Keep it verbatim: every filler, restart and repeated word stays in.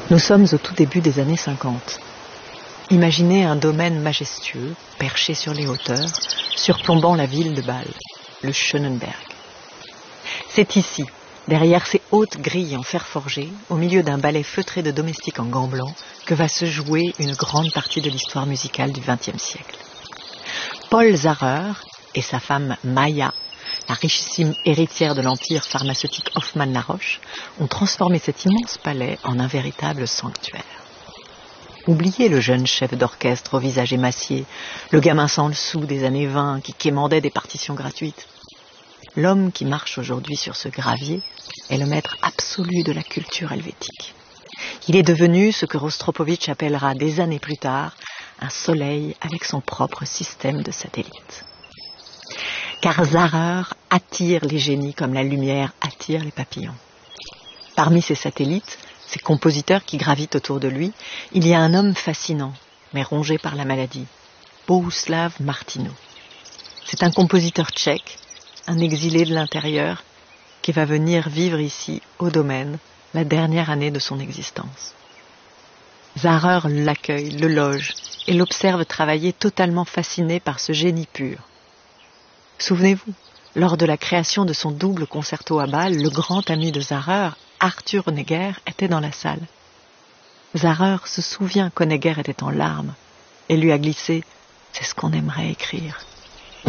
Nous sommes au tout début des années cinquante. Imaginez un domaine majestueux, perché sur les hauteurs, surplombant la ville de Bâle, le Schönenberg. C'est ici, derrière ces hautes grilles en fer forgé, au milieu d'un ballet feutré de domestiques en gants blancs, que va se jouer une grande partie de l'histoire musicale du vingtième siècle. Paul Zarrer et sa femme Maya, la richissime héritière de l'empire pharmaceutique Hoffmann-La Roche, ont transformé cet immense palais en un véritable sanctuaire. Oubliez le jeune chef d'orchestre au visage émacié, le gamin sans le sou des années vingt qui quémandait des partitions gratuites. L'homme qui marche aujourd'hui sur ce gravier est le maître absolu de la culture helvétique. Il est devenu ce que Rostropovitch appellera des années plus tard un soleil avec son propre système de satellites. Car Zarrer attire les génies comme la lumière attire les papillons. Parmi ces satellites, ces compositeurs qui gravitent autour de lui, il y a un homme fascinant, mais rongé par la maladie, Bohuslav Martinu. C'est un compositeur tchèque, un exilé de l'intérieur, qui va venir vivre ici, au domaine, la dernière année de son existence. Zarrer l'accueille, le loge, et l'observe travailler totalement fasciné par ce génie pur. Souvenez-vous, lors de la création de son double concerto à Bâle, le grand ami de Zarrer, Arthur Honegger, était dans la salle. Zarrer se souvient qu'Honegger était en larmes et lui a glissé « C'est ce qu'on aimerait écrire ».